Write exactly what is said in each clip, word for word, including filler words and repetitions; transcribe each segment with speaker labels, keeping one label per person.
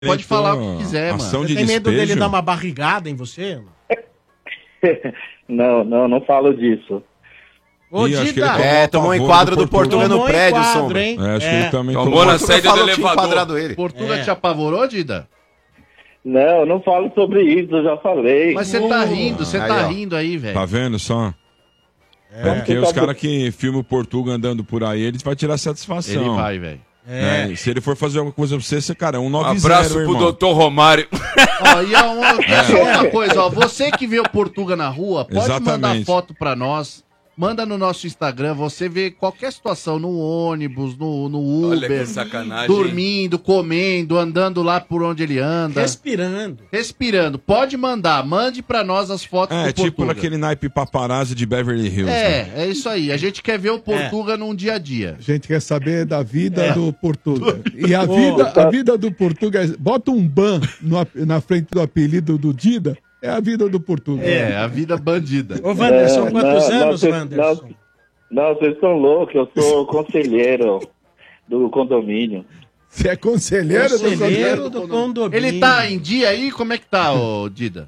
Speaker 1: Pode falar o que quiser, mano.
Speaker 2: Você tem medo dele dar uma barrigada em você?
Speaker 3: Não, não, não falo disso.
Speaker 2: Ô,
Speaker 4: Ih, acho que
Speaker 2: Dida.
Speaker 4: ele tomou
Speaker 5: É,
Speaker 4: um
Speaker 5: tomou um
Speaker 4: pavor
Speaker 5: enquadro do
Speaker 4: Portuga.
Speaker 5: Portuga no
Speaker 2: Tomou
Speaker 5: prédio,
Speaker 2: enquadro,
Speaker 5: Sombra.
Speaker 2: hein?
Speaker 4: É, acho que
Speaker 2: É.
Speaker 4: ele também
Speaker 5: Tomou
Speaker 4: tomou.
Speaker 5: na
Speaker 4: Portuga
Speaker 5: saída do
Speaker 4: falou que tinha
Speaker 5: elevador.
Speaker 4: enquadrado
Speaker 5: ele.
Speaker 1: Portuga
Speaker 2: É.
Speaker 1: te apavorou, Dida?
Speaker 3: Não, não falo sobre isso, eu já falei.
Speaker 1: Mas você tá rindo, você
Speaker 5: Aí,
Speaker 1: tá
Speaker 5: ó.
Speaker 1: rindo aí, velho.
Speaker 4: Tá vendo só? É, porque os caras que filmam o Portuga andando por aí, eles vão tirar satisfação.
Speaker 1: Ele vai, velho.
Speaker 2: É.
Speaker 4: É, se ele for fazer alguma coisa pra você, você, cara, é um nove zero,
Speaker 6: Abraço pro
Speaker 4: irmão.
Speaker 6: doutor Romário.
Speaker 1: Ó, e é uma, só uma coisa, ó. Você que vê o Portuga na rua, pode mandar
Speaker 4: Exatamente.
Speaker 1: foto pra nós. Manda no nosso Instagram, você vê qualquer situação, no ônibus, no, no
Speaker 6: Olha
Speaker 1: Uber,
Speaker 6: que sacanagem.
Speaker 1: dormindo, comendo, andando lá por onde ele anda,
Speaker 2: Respirando.
Speaker 1: respirando. Pode mandar, mande pra nós as fotos
Speaker 4: É,
Speaker 1: do
Speaker 4: tipo
Speaker 1: Portuga.
Speaker 4: naquele naipe paparazzi de Beverly Hills. né?
Speaker 1: É, é isso aí. A gente quer ver o Portuga num dia a dia.
Speaker 7: A gente quer saber da vida
Speaker 1: É.
Speaker 7: do Portuga. E a
Speaker 2: Ô,
Speaker 7: vida, a vida do Portuga, é- bota um ban no ap- na frente do apelido do Dida, é a vida do Portuga.
Speaker 1: É, a vida bandida.
Speaker 2: Ô, Wanderson,
Speaker 3: É,
Speaker 2: quantos
Speaker 3: não, não,
Speaker 2: anos,
Speaker 3: cês-
Speaker 2: Wanderson?
Speaker 3: Não, não, vocês estão loucos, eu sou conselheiro do condomínio.
Speaker 7: Você é conselheiro, do
Speaker 2: Conselheiro
Speaker 7: condomínio?
Speaker 2: do condomínio.
Speaker 1: Ele tá em dia aí? Como é que tá, ô Dida?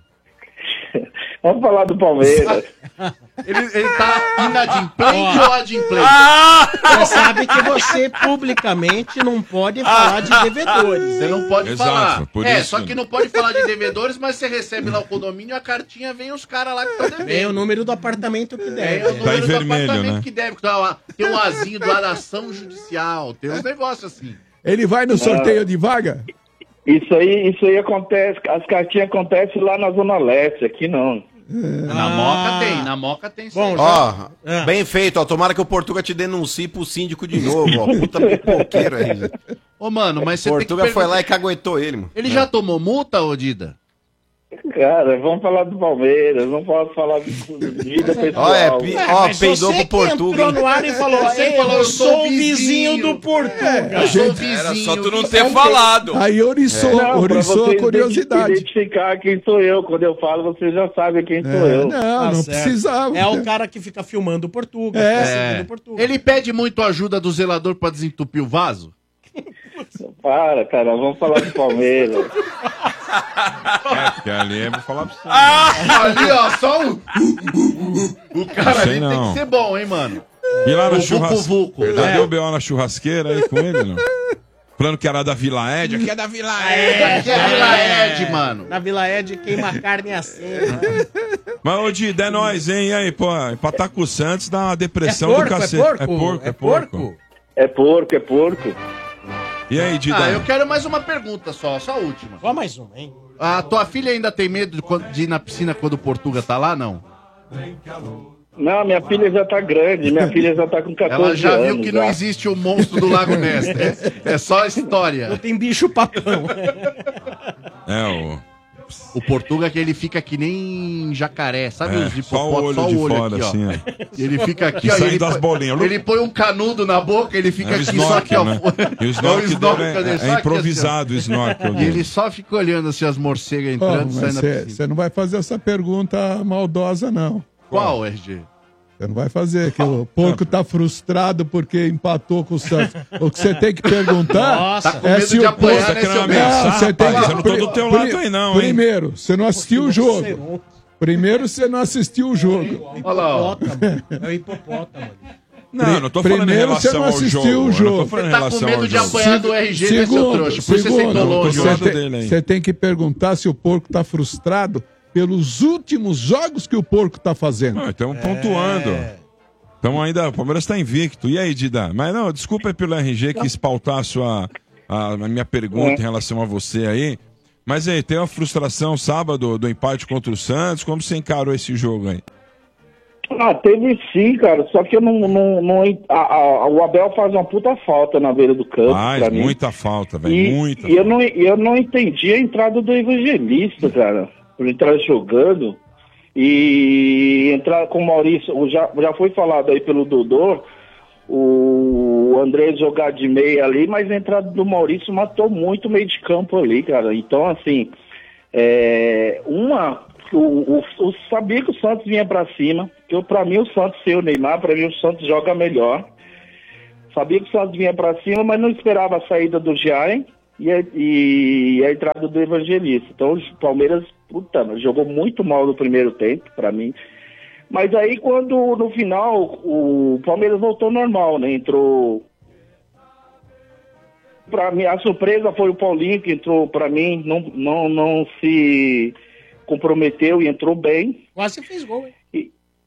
Speaker 3: Vamos falar do Palmeiras.
Speaker 1: Ele, ele tá inadimplente
Speaker 2: Ó.
Speaker 1: ou adimplente?
Speaker 2: Você sabe que você publicamente não pode falar de devedores.
Speaker 1: Você não pode
Speaker 4: Exato,
Speaker 1: falar.
Speaker 4: por
Speaker 1: É,
Speaker 4: isso-
Speaker 1: só que não pode falar de devedores, mas você recebe lá o condomínio, a cartinha vem os caras lá que estão devendo.
Speaker 2: Vem o número do apartamento que
Speaker 1: É,
Speaker 2: deve.
Speaker 1: o número
Speaker 4: Tá em
Speaker 1: do
Speaker 4: vermelho,
Speaker 1: apartamento
Speaker 4: né?
Speaker 1: que deve. Tem uma- Tem um azinho do lado da ação judicial, tem uns negócios assim.
Speaker 7: Ele vai no sorteio de vaga?
Speaker 3: Isso aí, isso aí acontece, as cartinhas acontecem lá na Zona Leste, aqui não.
Speaker 1: Na Moca tem, na Moca tem sim.
Speaker 2: Bom,
Speaker 5: Ó,
Speaker 2: Ah.
Speaker 5: bem feito, ó. Tomara que o Portuga te denuncie pro síndico de novo, ó. Puta pipoqueiro aí.
Speaker 1: Ô, mano, mas você tem que
Speaker 5: Portuga foi lá
Speaker 1: perguntar-
Speaker 5: e caguetou ele, mano.
Speaker 1: Ele já tomou multa, ô Dida?
Speaker 3: Cara, vamos falar do Palmeiras, não posso falar de vida pessoal.
Speaker 5: Ó, é, pi-
Speaker 2: É,
Speaker 5: ó,
Speaker 2: mas
Speaker 5: peidou
Speaker 2: você
Speaker 5: pro
Speaker 2: que
Speaker 5: Portuga,
Speaker 2: entrou
Speaker 5: hein?
Speaker 2: no ar e falou,
Speaker 1: Você
Speaker 2: "Ei,
Speaker 1: falou,
Speaker 2: eu sou o vizinho do Portuga.
Speaker 1: Eu sou
Speaker 7: gente-
Speaker 1: vizinho.
Speaker 6: Era só tu não
Speaker 1: do-
Speaker 6: ter falado.
Speaker 7: Aí oriçou,
Speaker 3: Não, pra
Speaker 7: oriçou
Speaker 3: vocês
Speaker 7: a curiosidade.
Speaker 3: identificar quem sou eu. Quando eu falo, vocês já sabem quem sou
Speaker 7: É,
Speaker 3: eu.
Speaker 7: não,
Speaker 2: Tá
Speaker 7: não
Speaker 2: certo.
Speaker 7: precisava.
Speaker 2: É o cara que fica filmando o Portuga.
Speaker 7: É.
Speaker 2: fica seguindo o Portuga.
Speaker 1: Ele pede muito ajuda do zelador pra desentupir o vaso?
Speaker 3: Para, cara, vamos falar do Palmeiras.
Speaker 4: É, porque ali é, vou falar pra você.
Speaker 1: Ali, ó, só o... O cara
Speaker 4: Sei
Speaker 1: ali tem
Speaker 4: não.
Speaker 1: que ser bom, hein, mano?
Speaker 4: E lá na
Speaker 1: O
Speaker 4: churrasqueira.
Speaker 1: Vucu Vucu.
Speaker 4: Já deu B O na churrasqueira aí com ele, não? Falando que era da Vila Ed, aqui é da Vila Ed.
Speaker 1: Aqui é Vila Ed, mano.
Speaker 2: Na Vila Ed queima a carne assim.
Speaker 4: Mas, ô Dida, é nóis, hein? E aí, pô, empatar com o Santos dá uma
Speaker 2: É
Speaker 4: depressão
Speaker 2: porco,
Speaker 4: do
Speaker 2: é
Speaker 4: cacete.
Speaker 2: porco?
Speaker 4: É porco, é porco.
Speaker 3: É porco, é porco.
Speaker 4: E aí, Dida?
Speaker 1: Ah, eu quero mais uma pergunta só, só a última.
Speaker 2: Só mais um, hein?
Speaker 1: A tua filha ainda tem medo de, quando- de ir na piscina quando o Portuga tá lá, não?
Speaker 3: Não, minha filha já tá grande, minha filha já tá com catorze
Speaker 1: Ela já
Speaker 3: anos.
Speaker 1: viu que não
Speaker 3: já.
Speaker 1: existe o monstro do Lago Ness. É, é só história.
Speaker 2: Tem bicho papão.
Speaker 4: É, o...
Speaker 1: O Portuga que ele fica que nem jacaré, sabe
Speaker 4: É,
Speaker 1: os de
Speaker 4: só o olho de fora,
Speaker 1: aqui, ó.
Speaker 4: assim, ó.
Speaker 1: Ele fica aqui,
Speaker 4: E
Speaker 1: ó.
Speaker 4: saindo
Speaker 1: Ele,
Speaker 4: das
Speaker 1: põe-
Speaker 4: bolinhas.
Speaker 1: ele põe um canudo na boca, ele fica
Speaker 4: É o
Speaker 1: aqui só aqui, ó.
Speaker 4: snorkel, né? E o
Speaker 1: É
Speaker 4: snorkel,
Speaker 1: snorkel
Speaker 4: dele
Speaker 1: dele,
Speaker 4: é,
Speaker 1: só
Speaker 4: é
Speaker 1: aqui,
Speaker 4: improvisado, o snorkel
Speaker 1: E
Speaker 4: dele.
Speaker 1: ele só fica olhando assim as morcegas entrando e saindo da piscina.
Speaker 7: Você não vai fazer essa pergunta maldosa, não.
Speaker 1: Qual, R G?
Speaker 7: Você não vai fazer, que o porco tá frustrado porque empatou com o Santos. O que você tem que perguntar
Speaker 2: Nossa.
Speaker 1: Tá com
Speaker 7: é
Speaker 1: medo
Speaker 7: se
Speaker 1: de
Speaker 7: o
Speaker 1: apanhar,
Speaker 7: porco...
Speaker 1: né,
Speaker 4: querendo
Speaker 1: seu
Speaker 4: ameaçar,
Speaker 7: Não, você tem
Speaker 4: rapaz,
Speaker 7: que...
Speaker 4: eu não tô do teu lado aí, não, hein?
Speaker 7: Primeiro, você não assistiu o jogo. Primeiro, você não assistiu o jogo.
Speaker 1: Olha lá, ó.
Speaker 2: Hipopótamo. É o hipopótamo.
Speaker 4: Não, eu não tô falando em
Speaker 7: Primeiro, você
Speaker 4: relação
Speaker 7: não
Speaker 4: ao
Speaker 7: assistiu
Speaker 4: jogo.
Speaker 7: o
Speaker 4: Eu não
Speaker 7: jogo.
Speaker 4: tô falando em
Speaker 1: Você tá com
Speaker 4: relação
Speaker 1: medo
Speaker 4: ao
Speaker 1: de
Speaker 4: jogo.
Speaker 1: apanhar do R G, né, seu trouxa? Por isso você sentou
Speaker 7: segundo,
Speaker 1: longe.
Speaker 4: do
Speaker 7: você,
Speaker 4: lado
Speaker 7: tem,
Speaker 4: dele aí.
Speaker 7: você tem que perguntar se o porco tá frustrado pelos últimos jogos que o porco tá fazendo.
Speaker 4: Não, estamos pontuando. Então ainda, o Palmeiras está invicto. E aí, Dida? Mas não, desculpa aí pelo R G que espaltar a sua, a, a minha pergunta em relação a você aí. Mas aí, tem uma frustração sábado do empate contra o Santos. Como você encarou esse jogo aí?
Speaker 3: Ah, teve sim, cara. Só que eu não. não, não a- a- o Abel faz uma puta falta na beira do campo.
Speaker 4: Faz
Speaker 3: pra mim.
Speaker 4: muita falta, velho.
Speaker 3: E,
Speaker 4: Muita
Speaker 3: e eu,
Speaker 4: falta.
Speaker 3: não, eu não entendi a entrada do Evangelista, cara. Por entrar jogando e entrar com o Maurício. o- Já, já foi falado aí pelo Dodô, o André jogar de meia ali, mas a entrada do Maurício matou muito o meio de campo ali, cara. Então, assim, é, uma. O, o, o- sabia que o Santos vinha pra cima, que eu, pra mim o Santos sem o Neymar, pra mim o Santos joga melhor. Sabia que o Santos vinha pra cima, mas não esperava a saída do Jaren. e a, e a entrada do Evangelista. Então o Palmeiras, puta, jogou muito mal no primeiro tempo, pra mim. Mas aí quando, no final, o Palmeiras voltou normal, né? Entrou... Pra mim, a surpresa foi o Paulinho, que entrou, pra mim, não, não, não se comprometeu e entrou bem.
Speaker 2: Quase fez gol, hein?
Speaker 3: E,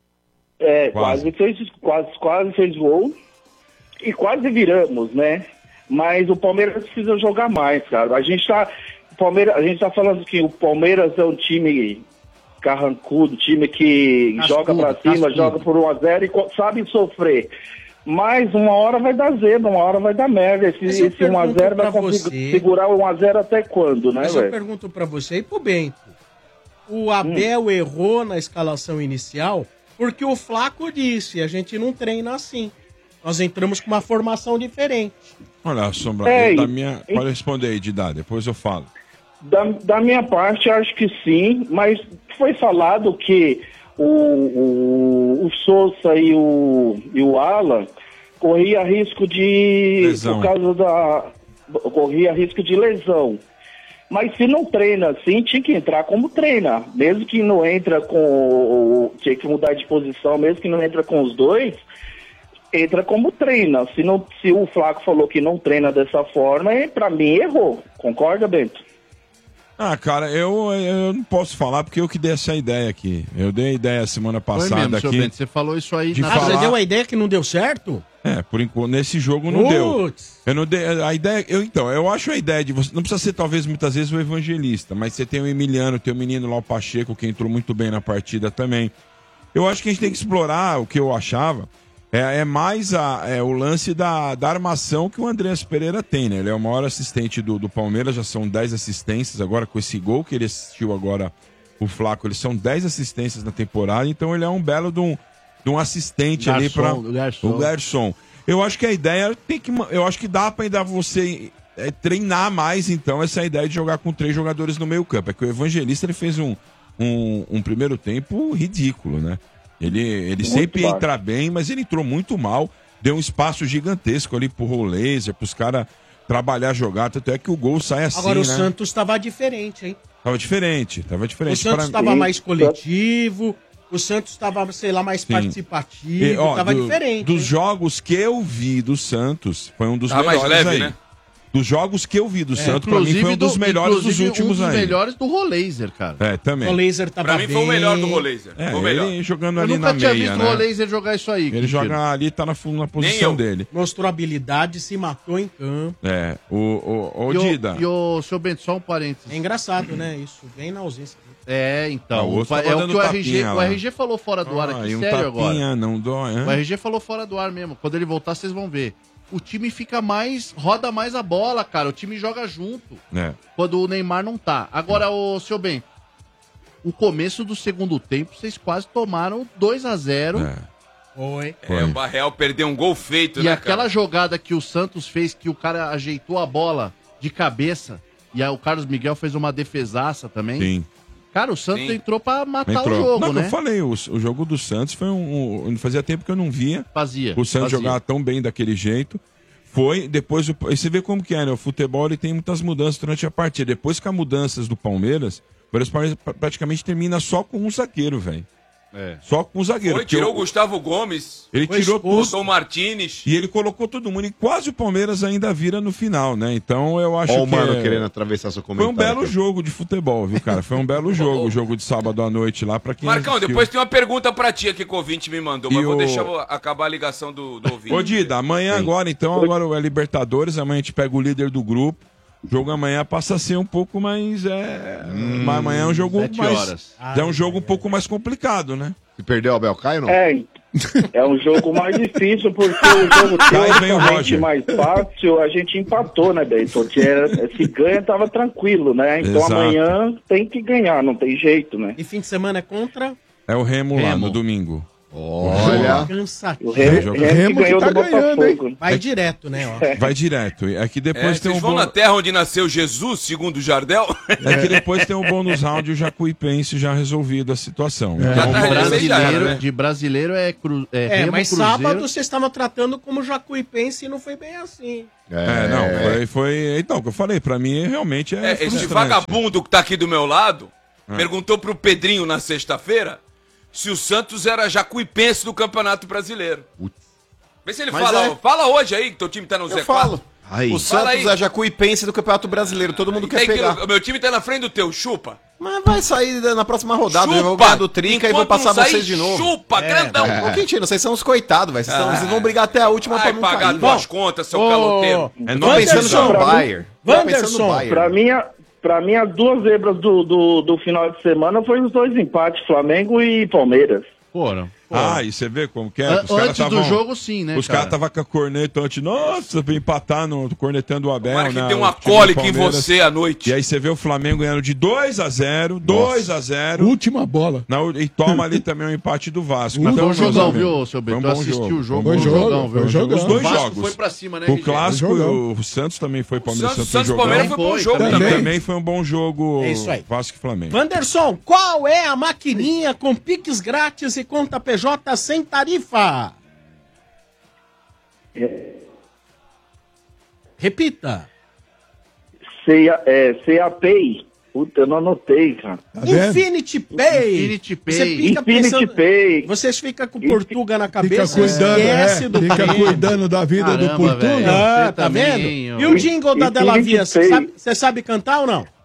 Speaker 3: é,
Speaker 4: Quase.
Speaker 3: quase. fez, quase, quase fez gol. E quase viramos, né? Mas o Palmeiras precisa jogar mais, cara. A gente tá, Palmeiras, a gente tá falando que o Palmeiras é um time carrancudo, time que
Speaker 1: Cascudo,
Speaker 3: joga pra cima,
Speaker 1: cascudo.
Speaker 3: joga por um a zero e co- sabe sofrer. Mas uma hora vai dar zebra, uma hora vai dar merda. Esse,
Speaker 2: Mas eu
Speaker 3: esse um a zero
Speaker 2: pergunto
Speaker 3: vai
Speaker 2: pra
Speaker 3: conseguir
Speaker 2: você-
Speaker 3: segurar o um a zero até quando, né,
Speaker 2: Mas eu
Speaker 3: velho?
Speaker 2: pergunto pra você e pro Bento. O Abel errou na escalação inicial porque o Flaco disse, a gente não treina assim. Nós entramos com uma formação diferente.
Speaker 4: Olha, Sombra,
Speaker 3: É,
Speaker 4: da
Speaker 3: e-
Speaker 4: minha...
Speaker 3: e-
Speaker 4: pode responder aí, Didá, depois eu falo.
Speaker 3: Da, da minha parte, acho que sim, mas foi falado que o, o, o Sousa e o, e o Alan corria risco de...
Speaker 4: Lesão.
Speaker 3: Por causa da... corria risco de lesão. Mas se não treina assim, tinha que entrar como treina. Mesmo que não entra com... o- tinha que mudar de posição, mesmo que não entra com os dois, entra como treina. Se, não, se o Flaco falou que não treina dessa forma, é, pra mim errou. Concorda, Bento?
Speaker 4: Ah, cara, eu, eu não posso falar porque eu que dei essa ideia aqui. Eu dei a ideia semana
Speaker 1: Foi
Speaker 4: passada
Speaker 1: mesmo, seu
Speaker 4: aqui.
Speaker 1: Bento. Você falou isso aí
Speaker 4: De
Speaker 1: na
Speaker 2: Ah, você
Speaker 4: falar-
Speaker 2: deu a ideia que não deu certo?
Speaker 4: É, por enquanto, nesse jogo não deu.
Speaker 2: Putz.
Speaker 4: Eu não dei, a ideia, eu então, eu acho a ideia de você, não precisa ser talvez muitas vezes o Evangelista, mas você tem o Emiliano, tem o menino lá, o Pacheco, que entrou muito bem na partida também. Eu acho que a gente tem que explorar o que eu achava, é, é mais a, é, o lance da, da armação que o Andreas Pereira tem, né? Ele é o maior assistente do, do Palmeiras, já são dez assistências agora, com esse gol que ele assistiu agora, o Flaco, eles são dez assistências na temporada, então ele é um belo de um, de um assistente ali para
Speaker 1: Garçom, do garçom.
Speaker 4: o garçom. Eu acho que a ideia tem que. ma- Eu acho que dá pra ainda você é, treinar mais, então, essa ideia de jogar com três jogadores no meio-campo. É que o Evangelista ele fez um, um, um primeiro tempo ridículo, né? Ele, ele sempre
Speaker 3: baixo.
Speaker 4: entra bem, mas ele entrou muito mal, deu um espaço gigantesco ali pro laser, pros caras trabalhar, jogar. Tanto é que o gol sai assim.
Speaker 2: Agora o
Speaker 4: né?
Speaker 2: Santos estava diferente, hein?
Speaker 4: Tava diferente, tava
Speaker 2: O
Speaker 4: diferente.
Speaker 2: Santos
Speaker 4: Pra-
Speaker 2: estava
Speaker 3: mim-
Speaker 2: mais coletivo, o Santos estava, sei lá, mais
Speaker 4: Sim.
Speaker 2: participativo,
Speaker 4: E, ó,
Speaker 2: estava
Speaker 4: do-
Speaker 2: diferente.
Speaker 4: Dos
Speaker 2: hein?
Speaker 4: jogos que eu vi do Santos, foi um dos
Speaker 5: Tava mais
Speaker 4: melhores
Speaker 5: leve,
Speaker 4: aí.
Speaker 5: né?
Speaker 4: Dos jogos que eu vi do Santos, pra mim foi um dos melhores dos
Speaker 1: inclusive,
Speaker 4: últimos
Speaker 1: um dos
Speaker 4: aí.
Speaker 1: melhores do Rolaser, cara.
Speaker 4: É, também.
Speaker 2: O laser tava
Speaker 5: Pra mim foi o melhor do Rolaser.
Speaker 4: É,
Speaker 5: Foi o melhor.
Speaker 4: ele jogando
Speaker 1: Eu
Speaker 4: ali
Speaker 1: nunca
Speaker 4: na
Speaker 1: tinha
Speaker 4: meia,
Speaker 1: visto
Speaker 4: né?
Speaker 1: o Rolaser jogar isso aí.
Speaker 4: Ele
Speaker 1: Quintino.
Speaker 4: joga ali, tá na, fu- na posição
Speaker 5: eu.
Speaker 4: dele.
Speaker 2: Mostrou habilidade, se matou em campo.
Speaker 4: É, o, o, o
Speaker 1: E o,
Speaker 4: Dida.
Speaker 1: e o seu Bento, só um parênteses.
Speaker 2: É engraçado, né? Isso, bem na ausência.
Speaker 1: É, então.
Speaker 4: Ah, o
Speaker 1: o
Speaker 4: outro
Speaker 1: pa-
Speaker 4: tava
Speaker 1: é o
Speaker 4: dando
Speaker 1: que o R G,
Speaker 4: tapinha
Speaker 1: o
Speaker 4: lá.
Speaker 1: R G falou fora do ar
Speaker 4: Ah,
Speaker 1: aqui,
Speaker 4: e um
Speaker 1: sério
Speaker 4: tapinha,
Speaker 1: agora.
Speaker 4: não dói.
Speaker 1: O
Speaker 4: hã?
Speaker 1: R G falou fora do ar mesmo. Quando ele voltar, vocês vão ver. O time fica mais. Roda mais a bola, cara. O time joga junto.
Speaker 4: É.
Speaker 1: Quando o Neymar não tá. Agora, o seu bem. O começo do segundo tempo, vocês quase tomaram dois a zero.
Speaker 4: É.
Speaker 2: Foi.
Speaker 5: É, o Barreal perdeu um gol feito,
Speaker 1: E
Speaker 5: né,
Speaker 1: aquela
Speaker 5: cara?
Speaker 1: jogada que o Santos fez, que o cara ajeitou a bola de cabeça. E aí o Carlos Miguel fez uma defesaça também.
Speaker 4: Sim.
Speaker 1: Cara, o Santos
Speaker 5: Sim.
Speaker 1: entrou pra matar
Speaker 4: Entrou.
Speaker 1: o jogo,
Speaker 4: não,
Speaker 1: né?
Speaker 4: eu falei, o, o jogo do Santos foi um, um- Fazia tempo que eu não via
Speaker 1: Fazia.
Speaker 4: o Santos
Speaker 1: fazia.
Speaker 4: jogar tão bem daquele jeito. Foi, depois. O, e você vê como que é, né? O futebol ele tem muitas mudanças durante a partida. Depois que as mudanças do Palmeiras, o Palmeiras pra- praticamente termina só com um zagueiro, velho.
Speaker 1: É.
Speaker 4: Só com um zagueiro.
Speaker 5: Foi,
Speaker 4: porque
Speaker 5: tirou
Speaker 4: o-
Speaker 5: o Gustavo Gomes,
Speaker 4: Ele
Speaker 2: Foi
Speaker 4: tirou
Speaker 2: expulso.
Speaker 4: tudo.
Speaker 5: botou o Martínez.
Speaker 4: E ele colocou todo mundo. E quase o Palmeiras ainda vira no final, né? Então eu acho
Speaker 6: Olha o
Speaker 4: que.
Speaker 6: mano
Speaker 4: é-
Speaker 6: querendo atravessar seu
Speaker 4: Foi
Speaker 6: comentário.
Speaker 4: um belo
Speaker 6: aqui.
Speaker 4: jogo de futebol, viu, cara? Foi um belo jogo, o jogo de sábado à noite lá, pra quem
Speaker 5: Marcão,
Speaker 4: assistiu.
Speaker 5: depois tem uma pergunta pra ti aqui que o ouvinte me mandou, mas
Speaker 4: E
Speaker 5: vou
Speaker 4: o-
Speaker 5: deixar eu acabar a ligação do, do ouvinte.
Speaker 4: Ô, Dida, amanhã agora, então, agora é Libertadores, amanhã a gente pega o líder do grupo. O jogo amanhã passa a ser um pouco mais. É... mas amanhã é um jogo
Speaker 1: sete
Speaker 4: mais.
Speaker 1: horas.
Speaker 4: É um jogo um pouco mais complicado, né?
Speaker 6: Se perdeu o Abel Caio, não?
Speaker 3: É, é um jogo mais difícil porque o jogo
Speaker 4: Cai bem o
Speaker 3: teoricamente
Speaker 4: Roger.
Speaker 3: mais fácil, a gente empatou, né, Bento? Porque era- se ganha, tava tranquilo, né? Então
Speaker 4: Exato.
Speaker 3: amanhã tem que ganhar, não tem jeito, né?
Speaker 2: E fim de semana é contra?
Speaker 4: É o Remo, lá
Speaker 1: Remo.
Speaker 4: no domingo. Olha.
Speaker 2: Cansativo.
Speaker 3: O Remo,
Speaker 4: O
Speaker 3: Remo que
Speaker 7: Remo que
Speaker 3: ganhou
Speaker 7: tá
Speaker 3: do
Speaker 7: ganhando,
Speaker 3: Botafogo.
Speaker 2: Vai direto, né? Ó.
Speaker 4: Vai direto. É que
Speaker 6: É,
Speaker 4: depois tem
Speaker 6: vocês
Speaker 4: um
Speaker 6: vão
Speaker 4: bom...
Speaker 6: na terra onde nasceu Jesus, segundo o Jardel?
Speaker 4: É que depois tem o bônus round e o Jacuipense já resolvido a situação.
Speaker 1: De
Speaker 6: Já tá
Speaker 4: Então,
Speaker 6: resolvido. já era,
Speaker 1: brasileiro,
Speaker 6: né?
Speaker 1: de brasileiro é, cru, é,
Speaker 2: É,
Speaker 1: Remo,
Speaker 2: mas
Speaker 1: Cruzeiro.
Speaker 2: sábado vocês estavam tratando como Jacuipense e não foi bem assim.
Speaker 4: É, não, foi, foi... Então, o que eu falei, pra mim realmente é,
Speaker 6: É, esse
Speaker 4: frustrante.
Speaker 6: vagabundo que tá aqui do meu lado perguntou pro Pedrinho na sexta-feira se o Santos era Jacuipense do Campeonato Brasileiro. Vê se ele
Speaker 5: Mas
Speaker 6: fala.
Speaker 5: é.
Speaker 6: Fala hoje aí que teu time tá no
Speaker 5: Eu
Speaker 6: Z quatro.
Speaker 5: falo.
Speaker 1: Aí.
Speaker 5: O
Speaker 6: Fala
Speaker 5: Santos
Speaker 6: aí.
Speaker 5: é Jacuipense do Campeonato Brasileiro. Todo mundo quer
Speaker 6: Tem que-
Speaker 5: pegar.
Speaker 6: o meu time tá na frente do teu, chupa.
Speaker 5: Mas vai sair na próxima rodada.
Speaker 6: Chupa.
Speaker 5: Eu vou ganhar do Trinca e vou
Speaker 6: Enquanto
Speaker 5: passar
Speaker 6: não sair,
Speaker 5: vocês de novo.
Speaker 6: Chupa, grandão.
Speaker 5: Ô, Quintino, vocês são uns coitados, velho. Vocês, tão- vocês vão brigar até a última
Speaker 6: Vai
Speaker 5: pra não
Speaker 6: pagar
Speaker 5: cair.
Speaker 6: tuas contas, seu
Speaker 2: Ô,
Speaker 6: caloteiro.
Speaker 4: É
Speaker 5: Tô pensando
Speaker 2: Wanderson,
Speaker 5: no Bayern. Tô pensando no
Speaker 2: Wanderson,
Speaker 5: Bayern.
Speaker 3: Pra mim, a- pra mim, as duas zebras do, do, do final de semana foi os dois empates, Flamengo e Palmeiras.
Speaker 1: Foram.
Speaker 4: Ah, e você vê como que é?
Speaker 1: An-
Speaker 4: Os caras
Speaker 1: Antes do
Speaker 4: tavam-
Speaker 1: jogo, sim, né,
Speaker 4: Os
Speaker 1: cara?
Speaker 4: caras estavam com a corneta antes. Nossa, pra empatar no cornetando o Abel,
Speaker 6: Tomara que
Speaker 4: né?
Speaker 6: deu
Speaker 4: o
Speaker 6: uma
Speaker 4: time do
Speaker 6: cólica em
Speaker 4: Palmeiras.
Speaker 6: você à noite.
Speaker 4: E aí você vê o Flamengo ganhando de dois a zero, dois a zero.
Speaker 7: Última bola.
Speaker 4: Na, e toma ali também o empate do Vasco.
Speaker 1: Mas foi um
Speaker 4: meus
Speaker 1: jogão,
Speaker 4: amigos,
Speaker 1: viu, seu
Speaker 4: foi um
Speaker 1: Bento? Eu
Speaker 4: bom
Speaker 1: assisti
Speaker 4: jogo.
Speaker 1: o jogo.
Speaker 7: Foi
Speaker 1: um
Speaker 7: jogo,
Speaker 1: jogão,
Speaker 7: foi
Speaker 1: viu?
Speaker 7: jogão.
Speaker 4: Os dois
Speaker 1: O Vasco
Speaker 4: jogos.
Speaker 1: foi pra cima, né,
Speaker 4: O
Speaker 1: R G?
Speaker 4: clássico,
Speaker 7: Jogão.
Speaker 4: o Santos também foi Palmeiras
Speaker 6: Santos,
Speaker 4: Santos,
Speaker 6: Santos
Speaker 4: jogão.
Speaker 6: Palmeiras foi bom
Speaker 1: Foi,
Speaker 6: jogo
Speaker 1: também.
Speaker 6: também.
Speaker 4: Também foi um bom jogo.
Speaker 2: É isso aí.
Speaker 4: Vasco e Flamengo.
Speaker 2: Wanderson, qual é a maquininha com piques grátis e conta P J sem tarifa? Repita.
Speaker 3: C A, é, C A Pay. Puta, eu não anotei, cara.
Speaker 7: Tá vendo?
Speaker 2: Infinity Pay.
Speaker 1: Infinity Pay.
Speaker 2: Você fica
Speaker 3: Infinity
Speaker 2: pensando-
Speaker 3: Pay.
Speaker 2: Vocês ficam com Portuga na
Speaker 7: Fica
Speaker 2: cabeça,
Speaker 7: cuidando,
Speaker 2: esquece
Speaker 7: é,
Speaker 2: do
Speaker 7: fica
Speaker 2: prêmio.
Speaker 7: cuidando da vida do
Speaker 1: Caramba,
Speaker 7: Portuga.
Speaker 1: velho.
Speaker 2: Ah,
Speaker 1: Você
Speaker 2: tá
Speaker 1: também,
Speaker 2: vendo?
Speaker 1: hein, ó.
Speaker 2: E o jingle da
Speaker 3: Infinity
Speaker 2: Della Via, você
Speaker 3: Pay.
Speaker 2: sabe, você sabe cantar ou não?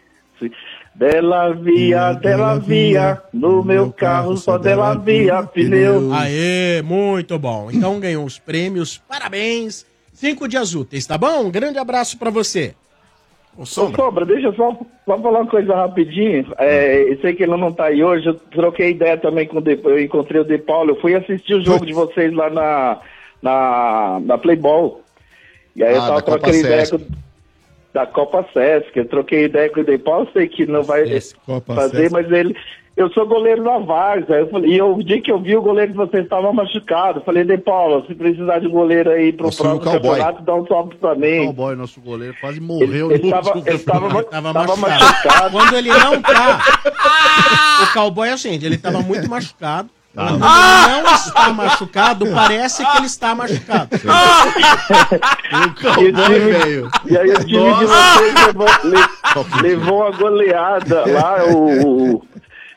Speaker 3: Dela via, dela via, no meu carro só dela via, pneu.
Speaker 2: Aê, muito bom. Então ganhou os prêmios, parabéns. Cinco dias úteis, tá bom? Um grande abraço pra você.
Speaker 5: Ô,
Speaker 3: Ô,
Speaker 5: Sombra.
Speaker 3: Sombra, deixa eu só, só falar uma coisa rapidinho. É, eu sei que ele não tá aí hoje, eu troquei ideia também com o De, eu encontrei o De Paulo, eu fui assistir o jogo de vocês lá na, na, na Playball. E aí eu
Speaker 5: Ah,
Speaker 3: tava
Speaker 5: da Copa
Speaker 3: trocando ideia
Speaker 5: Sesc.
Speaker 3: com, da Copa Sesc, eu troquei ideia com o De Paulo, sei que não vai
Speaker 7: Copa
Speaker 3: fazer,
Speaker 7: Sesc.
Speaker 3: mas ele... Eu sou goleiro da Várzea, eu falei, e eu, o dia que eu vi o goleiro de vocês estava machucado, eu falei, De Paulo, se precisar de um goleiro aí pro
Speaker 5: Eu sou o
Speaker 3: próximo
Speaker 5: cowboy.
Speaker 3: campeonato, dá um salve pra
Speaker 1: O
Speaker 3: mim.
Speaker 1: cowboy, nosso goleiro, quase
Speaker 3: Ele,
Speaker 1: morreu
Speaker 3: ele
Speaker 1: no
Speaker 3: tava,
Speaker 1: último
Speaker 3: ele tava,
Speaker 1: campeonato.
Speaker 2: Tava
Speaker 3: tava
Speaker 2: machucado.
Speaker 3: machucado.
Speaker 2: Quando ele não tá. O cowboy é o seguinte, ele tava muito machucado. Quando ele não está machucado, parece que ele está machucado.
Speaker 1: O
Speaker 3: E, o
Speaker 1: cowboy,
Speaker 3: time,
Speaker 1: velho.
Speaker 3: e aí o time de vocês levou, le- levou uma goleada lá, o, o,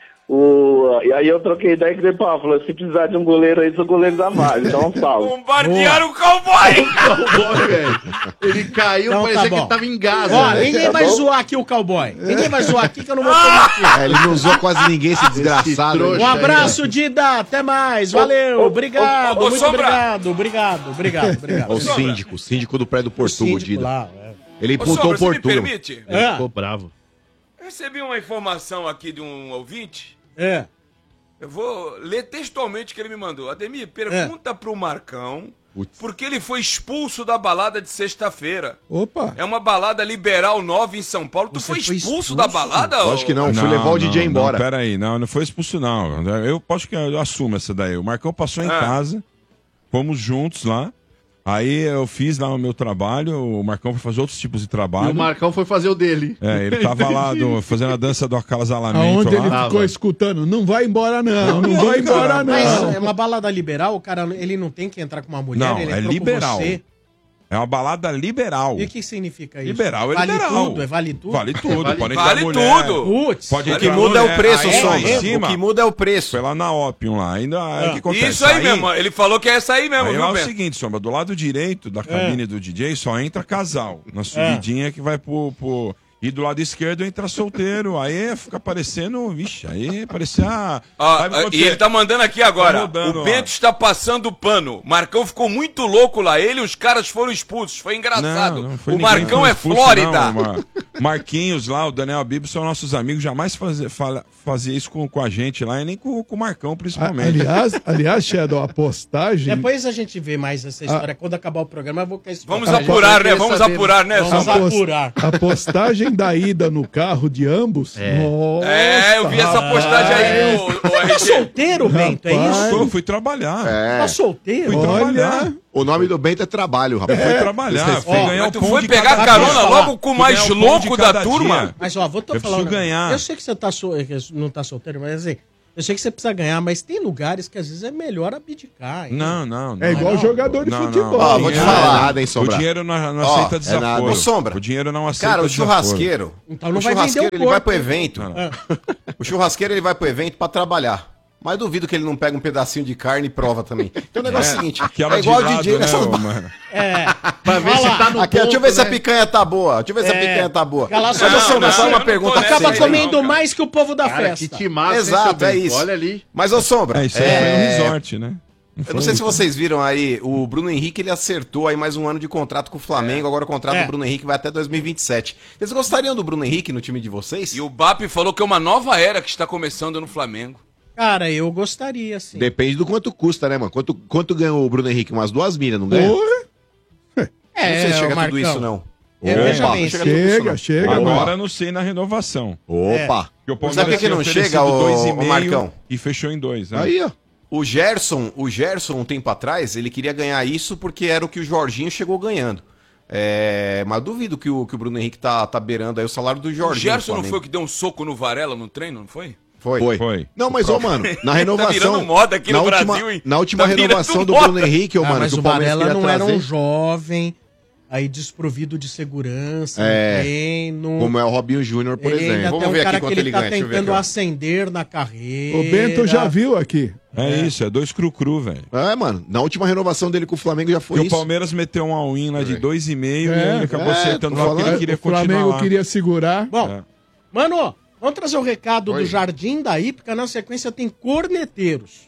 Speaker 3: o- e aí eu troquei ideia com o De Paulo, falou, se precisar de um goleiro aí, sou goleiro da Vargas, então um salve.
Speaker 6: Bombardearam o cowboy!
Speaker 1: Cowboy, velho. Ele caiu,
Speaker 2: Então
Speaker 1: parecia
Speaker 2: tá
Speaker 1: que
Speaker 2: bom.
Speaker 1: ele tava em Gaza.
Speaker 2: Ó,
Speaker 1: né?
Speaker 2: ninguém
Speaker 3: Tá
Speaker 2: vai
Speaker 3: bom?
Speaker 2: zoar aqui o cowboy. Ninguém vai zoar aqui que eu não vou tomar aqui.
Speaker 8: É, ele não usou quase ninguém, esse desgraçado.
Speaker 1: trouxa.
Speaker 2: Um abraço, Dida. Até mais. Valeu. Obrigado.
Speaker 6: ô, ô,
Speaker 2: Muito
Speaker 6: Sombra.
Speaker 2: obrigado. Obrigado. Obrigado. Obrigado.
Speaker 8: O síndico, o síndico do prédio do
Speaker 2: O
Speaker 8: Portugal,
Speaker 2: síndico
Speaker 8: Dida.
Speaker 2: lá, é.
Speaker 8: Ele
Speaker 6: Ô,
Speaker 8: imputou
Speaker 6: Sombra,
Speaker 8: o
Speaker 6: você me
Speaker 8: Portugal.
Speaker 6: permite?
Speaker 2: É.
Speaker 1: Ficou bravo.
Speaker 6: Eu recebi uma informação aqui de um ouvinte.
Speaker 2: É.
Speaker 6: Eu vou ler textualmente o que ele me mandou. Ademir, pergunta pro Marcão
Speaker 8: Putz.
Speaker 6: por que ele foi expulso da balada de sexta-feira.
Speaker 7: Opa.
Speaker 6: É uma balada liberal nova em São Paulo. Tu
Speaker 2: Você
Speaker 6: foi
Speaker 2: foi
Speaker 6: expulso,
Speaker 2: expulso?
Speaker 6: da balada?
Speaker 8: Lógico que
Speaker 6: ô?
Speaker 8: não, eu fui levar o D J
Speaker 4: não,
Speaker 8: embora.
Speaker 4: Não, pera aí, não, não foi expulso não. Eu acho que eu assumo essa daí. O Marcão passou em
Speaker 6: Ah.
Speaker 4: casa, fomos juntos lá. Aí eu fiz lá o meu trabalho, o Marcão foi fazer outros tipos de
Speaker 1: E
Speaker 4: trabalho.
Speaker 1: o Marcão foi fazer o dele.
Speaker 4: É, ele tava lá do- fazendo a dança do acasalamento
Speaker 7: Aonde
Speaker 4: lá.
Speaker 7: ele ficou escutando, não vai embora não, não, vai embora não.
Speaker 2: Mas é uma balada liberal, o cara ele não tem que entrar com uma mulher,
Speaker 4: Não,
Speaker 2: ele
Speaker 4: é
Speaker 2: entrou
Speaker 4: liberal.
Speaker 2: com você.
Speaker 4: É uma balada liberal.
Speaker 2: E o que significa isso?
Speaker 4: Liberal é
Speaker 2: vale
Speaker 4: liberal.
Speaker 2: tudo, é vale tudo.
Speaker 4: Vale tudo,
Speaker 1: Vale-
Speaker 4: pode
Speaker 6: vale
Speaker 4: entrar mulher,
Speaker 6: tudo.
Speaker 2: Putz.
Speaker 4: Pode
Speaker 5: O
Speaker 4: entrar
Speaker 5: que muda é o
Speaker 4: mulher.
Speaker 5: preço,
Speaker 4: Aí, lá em
Speaker 5: Sombra.
Speaker 4: cima,
Speaker 5: O que muda é o preço.
Speaker 4: foi lá na Opium lá. Ainda é o que acontece.
Speaker 6: Isso aí, mesmo. Ele falou que é essa aí mesmo,
Speaker 4: Aí
Speaker 6: viu,
Speaker 4: lá é o
Speaker 6: Beto?
Speaker 4: seguinte, Sombra, do lado direito da cabine do D J só entra casal.
Speaker 2: É.
Speaker 4: Na subidinha que vai pro, pro... E do lado esquerdo entra solteiro. Aí fica parecendo... Vixe, aí parecia...
Speaker 6: Ó,
Speaker 4: Sabe quando
Speaker 6: e
Speaker 4: você-
Speaker 6: ele tá mandando aqui agora.
Speaker 4: Tá rodando
Speaker 6: o
Speaker 4: lá.
Speaker 6: Bento está passando pano. Marcão ficou muito louco lá. Ele e os caras foram expulsos. Foi engraçado.
Speaker 4: Não, não foi
Speaker 6: o
Speaker 4: ninguém
Speaker 6: Marcão
Speaker 4: foi
Speaker 6: é
Speaker 4: expulso,
Speaker 6: Flórida.
Speaker 4: não, Mar- Marquinhos lá, o Daniel Bibo são nossos amigos. Jamais fazia, fala- fazia isso com, com a gente lá e nem com, com o Marcão,
Speaker 7: A-
Speaker 4: principalmente.
Speaker 7: Aliás, aliás, Shadow, a postagem...
Speaker 2: Depois a gente vê mais essa história. Quando acabar o programa, eu vou querer
Speaker 6: Vamos
Speaker 1: A
Speaker 2: explicar.
Speaker 1: gente
Speaker 6: apurar,
Speaker 1: vai
Speaker 6: né?
Speaker 1: querer
Speaker 6: Vamos
Speaker 1: saber.
Speaker 6: apurar, né,
Speaker 2: Vamos
Speaker 6: Sombra?
Speaker 7: pos-
Speaker 2: apurar.
Speaker 7: a postagem além da ida no carro de ambos. Nossa,
Speaker 6: É, eu vi essa postagem aí, o, o
Speaker 2: Tá
Speaker 6: R G.
Speaker 2: solteiro, Bento, é
Speaker 7: Rapaz.
Speaker 2: isso?
Speaker 4: Eu fui trabalhar.
Speaker 8: É.
Speaker 2: Tá solteiro?
Speaker 4: Fui trabalhar.
Speaker 7: Olha,
Speaker 8: O nome do Bento é trabalho, rapaz.
Speaker 4: Fui trabalhar.
Speaker 8: Vocês-
Speaker 4: Fui
Speaker 2: Ó,
Speaker 4: ganhar o
Speaker 6: Mas tu
Speaker 4: pão
Speaker 6: foi
Speaker 4: de
Speaker 6: pegar
Speaker 4: cada
Speaker 6: carona
Speaker 4: dia.
Speaker 6: logo com o
Speaker 4: Fui
Speaker 6: mais
Speaker 4: ganhar o pão de
Speaker 6: louco
Speaker 4: cada
Speaker 6: da turma?
Speaker 4: dia.
Speaker 2: Mas, ó, vou te
Speaker 4: Eu
Speaker 2: falar.
Speaker 4: preciso
Speaker 2: um negócio.
Speaker 4: ganhar.
Speaker 2: Eu sei que você tá sol... que não tá solteiro, mas assim, eu sei que você precisa ganhar, mas tem lugares que às vezes é melhor abdicar. hein?
Speaker 4: Não, não, não.
Speaker 7: é igual
Speaker 2: não.
Speaker 7: jogador de
Speaker 4: Não, não.
Speaker 7: futebol.
Speaker 8: Ó, vou te
Speaker 4: Dinheiro-
Speaker 8: falar nada, hein,
Speaker 4: O
Speaker 8: Sombra.
Speaker 4: dinheiro não, não
Speaker 5: Ó,
Speaker 4: aceita
Speaker 5: é
Speaker 4: desaforo.
Speaker 8: nada.
Speaker 5: Ô, Sombra.
Speaker 4: O dinheiro não aceita
Speaker 5: Cara, o
Speaker 4: desaforo.
Speaker 5: churrasqueiro.
Speaker 2: Então não
Speaker 5: o
Speaker 2: vai vender
Speaker 5: churrasqueiro
Speaker 2: o
Speaker 5: ele vai
Speaker 2: corpo.
Speaker 5: pro evento.
Speaker 4: Não,
Speaker 5: O churrasqueiro ele vai pro evento pra trabalhar. Mas duvido que ele não pega um pedacinho de carne e prova também. Então o negócio é o seguinte:
Speaker 4: Aquela
Speaker 5: é igual
Speaker 4: de
Speaker 5: o
Speaker 4: lado,
Speaker 5: D J
Speaker 4: né,
Speaker 5: nessas
Speaker 4: ô,
Speaker 5: ba-
Speaker 4: mano?
Speaker 2: É.
Speaker 1: Pra ver se tá no
Speaker 5: Aqui, deixa eu ver
Speaker 1: ponto,
Speaker 5: se a
Speaker 1: né?
Speaker 5: picanha tá boa. Deixa eu ver se a
Speaker 2: É.
Speaker 5: picanha tá boa.
Speaker 2: Aquela
Speaker 5: Mas,
Speaker 2: só-
Speaker 5: ô, Sombra,
Speaker 6: Não,
Speaker 5: só
Speaker 6: não,
Speaker 5: uma
Speaker 6: não
Speaker 5: pergunta
Speaker 6: tô
Speaker 5: pra
Speaker 6: nessa
Speaker 2: Acaba
Speaker 5: vocês aí.
Speaker 2: comendo
Speaker 6: não, cara.
Speaker 2: mais que o povo da
Speaker 1: Cara, que
Speaker 2: festa.
Speaker 1: timaço, hein,
Speaker 5: Exato,
Speaker 1: seu
Speaker 5: é
Speaker 1: Bento?
Speaker 5: isso.
Speaker 1: Olha ali.
Speaker 5: Mas, ô Sombra,
Speaker 4: É, isso aí foi
Speaker 5: é,
Speaker 4: no resort, né?
Speaker 5: eu não sei se vocês viram aí, o Bruno Henrique ele acertou aí mais um ano de contrato com o Flamengo, agora o contrato
Speaker 2: É.
Speaker 5: do Bruno Henrique vai até dois mil e vinte e sete. Vocês gostariam do Bruno Henrique no time de vocês?
Speaker 6: E o B A P falou que é uma nova era que está começando no Flamengo.
Speaker 2: Cara, eu gostaria, sim.
Speaker 8: Depende do quanto custa, né, mano? Quanto, quanto ganhou o Bruno Henrique? Umas duas milhas, não ganha?
Speaker 7: Porra,
Speaker 2: É,
Speaker 5: não sei se chega a
Speaker 2: Marcão.
Speaker 5: tudo isso, não.
Speaker 2: É,
Speaker 8: Opa,
Speaker 2: veja bem,
Speaker 5: não chega a tudo
Speaker 7: chega,
Speaker 5: isso, não.
Speaker 7: chega.
Speaker 4: Agora
Speaker 7: mano.
Speaker 4: não sei na renovação.
Speaker 8: Opa!
Speaker 4: Porque o
Speaker 5: Sabe por que
Speaker 4: tinha
Speaker 5: não
Speaker 4: oferecido
Speaker 5: chega, ô-
Speaker 4: dois e
Speaker 5: ô
Speaker 4: meio
Speaker 5: Marcão?
Speaker 4: E fechou em dois. Né?
Speaker 8: Aí, ó.
Speaker 5: O Gerson, o Gerson, um tempo atrás, ele queria ganhar isso porque era o que o Jorginho chegou ganhando. É, mas duvido que o, que o Bruno Henrique tá, tá beirando aí o salário do
Speaker 6: O
Speaker 5: Jorginho.
Speaker 6: Gerson
Speaker 5: no
Speaker 6: não foi o
Speaker 5: Flamengo.
Speaker 6: que deu um soco no Varela no treino, não foi?
Speaker 5: Foi.
Speaker 8: Foi.
Speaker 4: Foi.
Speaker 8: Não, mas, ô, mano, na
Speaker 6: Tá
Speaker 8: renovação.
Speaker 6: virando moda aqui
Speaker 8: na
Speaker 6: no
Speaker 8: última,
Speaker 6: Brasil, hein?
Speaker 8: Na última
Speaker 6: Tá virando
Speaker 8: renovação do
Speaker 6: moda.
Speaker 8: Bruno Henrique, ô,
Speaker 2: Ah,
Speaker 8: mano,
Speaker 2: mas
Speaker 8: que
Speaker 2: o
Speaker 8: o Palmeiras
Speaker 2: Varela
Speaker 8: queria
Speaker 2: não era
Speaker 8: trazer,
Speaker 2: um jovem, aí desprovido de segurança,
Speaker 8: É,
Speaker 2: no treino.
Speaker 8: como é o Robinho Júnior, por
Speaker 2: ele ainda
Speaker 8: exemplo.
Speaker 5: Vamos
Speaker 2: tem um
Speaker 5: ver aqui
Speaker 2: cara que
Speaker 5: quanto
Speaker 2: ele
Speaker 5: ele
Speaker 2: tá
Speaker 5: ganha, deixa eu ver
Speaker 2: tentando
Speaker 5: aqui, ó.
Speaker 2: ascender na carreira.
Speaker 7: O Bento já viu aqui.
Speaker 4: É, isso, é dois cru-cru, velho.
Speaker 8: É, mano, na última renovação dele com o Flamengo já foi
Speaker 4: Porque o
Speaker 8: isso.
Speaker 4: Palmeiras meteu um all-in lá de dois e meio e
Speaker 7: É,
Speaker 4: aí ele acabou
Speaker 8: é,
Speaker 4: acertando
Speaker 8: tô
Speaker 4: lá porque ele
Speaker 8: falando,
Speaker 4: queria
Speaker 7: O
Speaker 4: continuar
Speaker 7: Flamengo
Speaker 4: lá.
Speaker 7: queria segurar.
Speaker 2: Bom,
Speaker 4: É.
Speaker 2: mano, vamos trazer o recado
Speaker 8: Oi.
Speaker 2: do Jardim da Ípica. Na sequência tem corneteiros.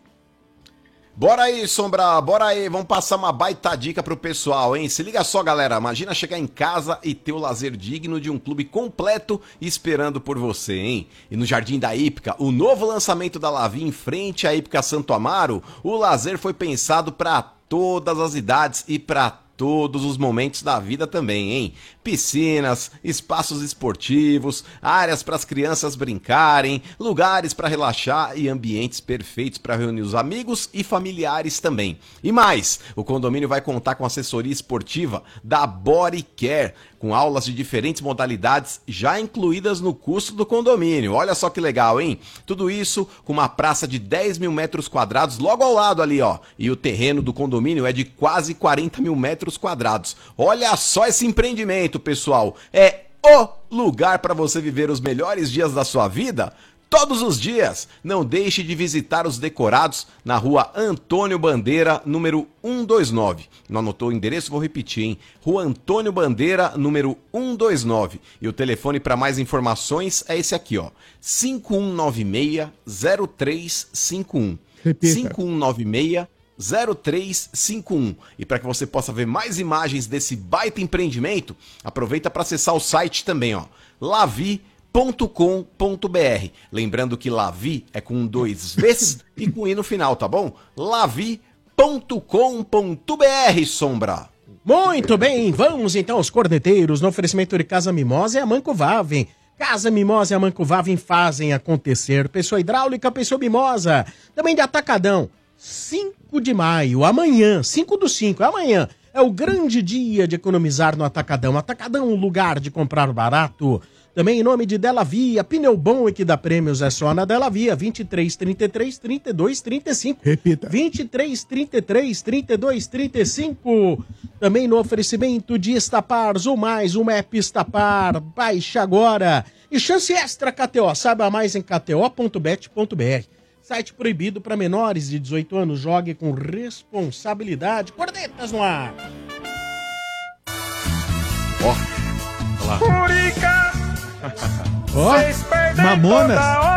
Speaker 5: Bora aí, Sombra, bora aí, vamos passar uma baita dica pro pessoal, hein? Se liga só, galera, imagina chegar em casa e ter o lazer digno de um clube completo esperando por você, hein? E no Jardim da Ípica, o novo lançamento da Lavi em frente à Ípica Santo Amaro, o lazer foi pensado para todas as idades e para todos os momentos da vida também, hein? Piscinas, espaços esportivos, áreas para as crianças brincarem, lugares para relaxar e ambientes perfeitos para reunir os amigos e familiares também. E mais, o condomínio vai contar com assessoria esportiva da Body Care, com aulas de diferentes modalidades já incluídas no custo do condomínio. Olha só que legal, hein? Tudo isso com uma praça de dez mil metros quadrados logo ao lado ali, ó. E o terreno do condomínio é de quase quarenta mil metros quadrados. Olha só esse empreendimento, pessoal. É o lugar para você viver os melhores dias da sua vida todos os dias. Não deixe de visitar os decorados na rua Antônio Bandeira, número cento e vinte e nove. Não anotou o endereço? Vou repetir, hein? Rua Antônio Bandeira, número cento e vinte e nove. E o telefone para mais informações é esse aqui, ó. cinco um nove seis, zero três cinco um.
Speaker 7: Repita.
Speaker 5: cinco um nove seis, zero três cinco um. E para que você possa ver mais imagens desse baita empreendimento, aproveita para acessar o site também, ó. lavi ponto com ponto br. Lembrando que Lavi é com dois V's e com I no final, tá bom? lavi ponto com ponto br, Sombra.
Speaker 2: Muito bem, vamos então aos corneteiros no oferecimento de Casa Mimosa e a Manco Vavem. Casa Mimosa e a Manco Vavem fazem acontecer. Pessoa Hidráulica, Pessoa Mimosa. Também de Atacadão. cinco de maio, amanhã, cinco do cinco, amanhã. É o grande dia de economizar no Atacadão. Atacadão, um lugar de comprar barato. Também em nome de Della Via, pneu bom e que dá prêmios é só na Della Via, vinte e três, trinta e três, trinta e dois, trinta e cinco.
Speaker 7: Repita.
Speaker 2: vinte e três, trinta e três, trinta e dois, trinta e cinco. Também no oferecimento de Estapar, ou mais, uma app Estapar, baixe agora. E chance extra K T O, saiba mais em k t o ponto bet ponto b r. Site proibido para menores de dezoito anos, jogue com responsabilidade. Cornetas no ar.
Speaker 7: Ó, Mamona.